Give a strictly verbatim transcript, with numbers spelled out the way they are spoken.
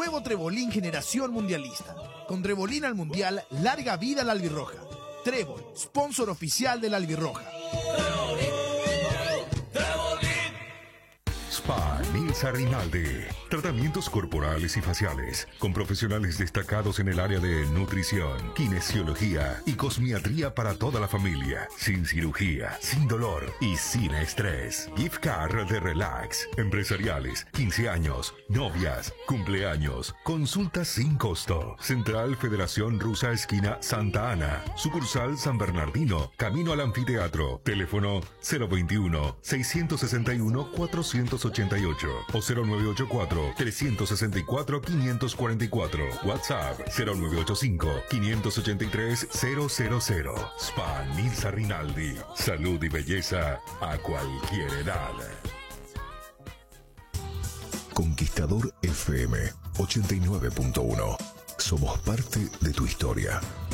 Nuevo Trebolín generación mundialista. Con Trebolín al mundial, larga vida la albirroja. Trébol, sponsor oficial de la albirroja. Spa Nilsa Rinaldi. Tratamientos corporales y faciales con profesionales destacados en el área de nutrición, kinesiología y cosmiatría para toda la familia. Sin cirugía, sin dolor y sin estrés. Gift card de Relax. Empresariales, quince años, novias, cumpleaños. Consultas sin costo. Central Federación Rusa Esquina Santa Ana. Sucursal San Bernardino. Camino al anfiteatro. Teléfono cero veintiuno, seiscientos sesenta y uno, cuatrocientos ochenta y ocho o cero nueve ocho cuatro, trescientos sesenta y cuatro, quinientos cuarenta y cuatro. WhatsApp cero nueve ocho cinco, quinientos ochenta y tres, cero cero cero. Spa Nilsa Rinaldi. Salud y belleza a cualquier edad. Conquistador F M ochenta y nueve punto uno. Somos parte de tu historia.